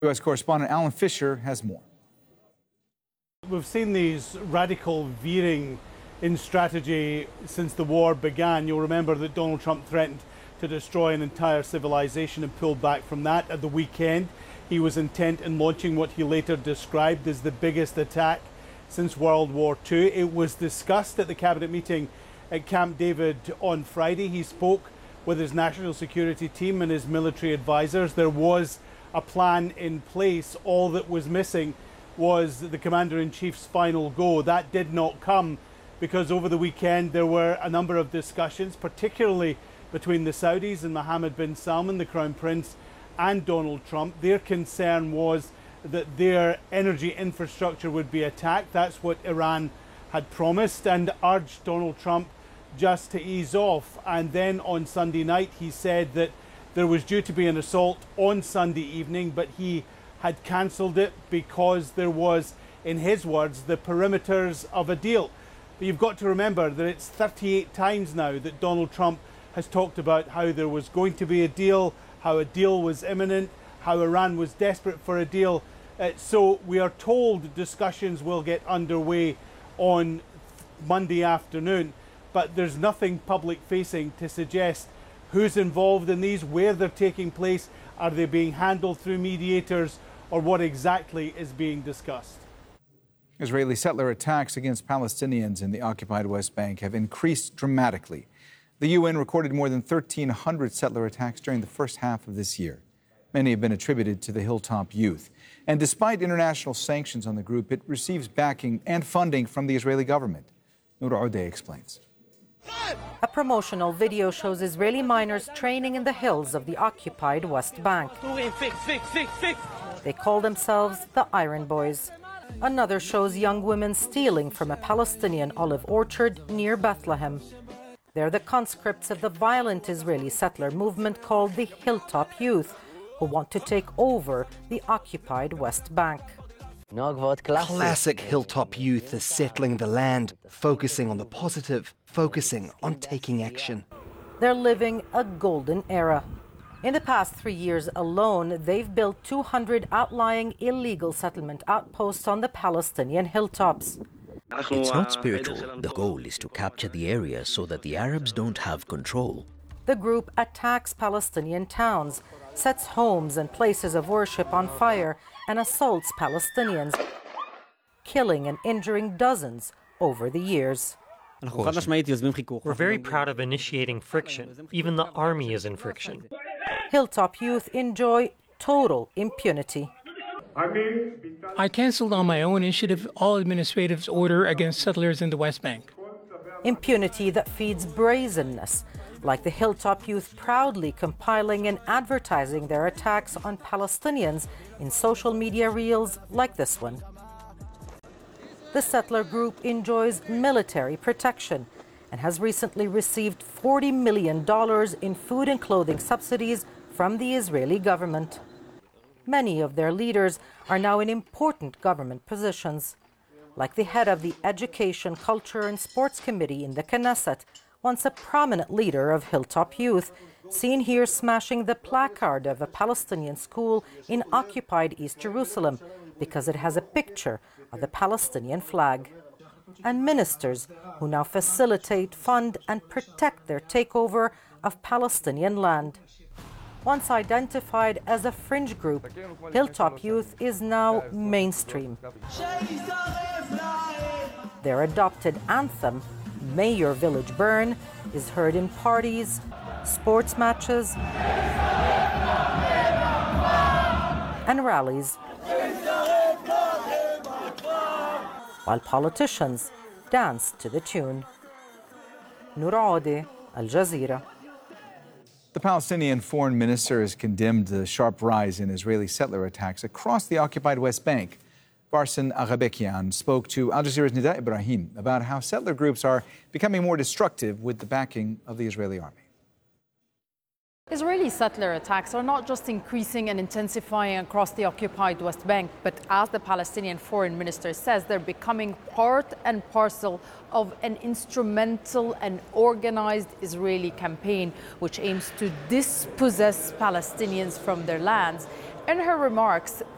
U.S. correspondent Alan Fisher has more. We've seen these radical veering in strategy since the war began. You'll remember that Donald Trump threatened to destroy an entire civilization and pulled back from that at the weekend. He was intent in launching what he later described as the biggest attack since World War II. It was discussed at the cabinet meeting at Camp David on Friday. He spoke with his national security team and his military advisors. There was a plan in place. All that was missing was the Commander-in-Chief's final go. That did not come because over the weekend there were a number of discussions, particularly between the Saudis and Mohammed bin Salman, the Crown Prince, and Donald Trump. Their concern was that their energy infrastructure would be attacked. That's what Iran had promised, and urged Donald Trump just to ease off. And then on Sunday night he said that there was due to be an assault on Sunday evening, but he had cancelled it because there was, in his words, the perimeters of a deal. But you've got to remember that it's 38 times now that Donald Trump has talked about how there was going to be a deal, how a deal was imminent, how Iran was desperate for a deal. So we are told discussions will get underway on Monday afternoon, but there's nothing public facing to suggest who's involved in these, where they're taking place, are they being handled through mediators, or what exactly is being discussed. Israeli settler attacks against Palestinians in the occupied West Bank have increased dramatically. The UN recorded more than 1,300 settler attacks during the first half of this year. Many have been attributed to the Hilltop Youth. And despite international sanctions on the group, it receives backing and funding from the Israeli government. Noor Odeh explains. A promotional video shows Israeli miners training in the hills of the occupied West Bank. They call themselves the Iron Boys. Another shows young women stealing from a Palestinian olive orchard near Bethlehem. They're the conscripts of the violent Israeli settler movement called the Hilltop Youth, who want to take over the occupied West Bank. Classic Hilltop Youth is settling the land, focusing on the positive, focusing on taking action. They're living a golden era. In the past 3 years alone, they've built 200 outlying illegal settlement outposts on the Palestinian hilltops. It's not spiritual. The goal is to capture the area so that the Arabs don't have control. The group attacks Palestinian towns, sets homes and places of worship on fire, and assaults Palestinians, killing and injuring dozens over the years. We're very proud of initiating friction. Even the army is in friction. Hilltop Youth enjoy total impunity. I canceled on my own initiative all administrative order against settlers in the West Bank. Impunity that feeds brazenness, like the Hilltop Youth proudly compiling and advertising their attacks on Palestinians in social media reels like this one. The settler group enjoys military protection and has recently received $40 million in food and clothing subsidies from the Israeli government. Many of their leaders are now in important government positions, like the head of the Education, Culture and Sports Committee in the Knesset, once a prominent leader of Hilltop Youth, seen here smashing the placard of a Palestinian school in occupied East Jerusalem because it has a picture of the Palestinian flag. And ministers who now facilitate, fund and protect their takeover of Palestinian land. Once identified as a fringe group, Hilltop Youth is now mainstream. Their adopted anthem, May Your Village Burn, is heard in parties, sports matches, and rallies, while politicians dance to the tune. Noor Odeh, Al Jazeera. The Palestinian foreign minister has condemned the sharp rise in Israeli settler attacks across the occupied West Bank. Barsan Aghabekian spoke to Al Jazeera's Nida Ibrahim about how settler groups are becoming more destructive with the backing of the Israeli army. Israeli settler attacks are not just increasing and intensifying across the occupied West Bank, but as the Palestinian foreign minister says, they're becoming part and parcel of an instrumental and organized Israeli campaign which aims to dispossess Palestinians from their lands. In her remarks,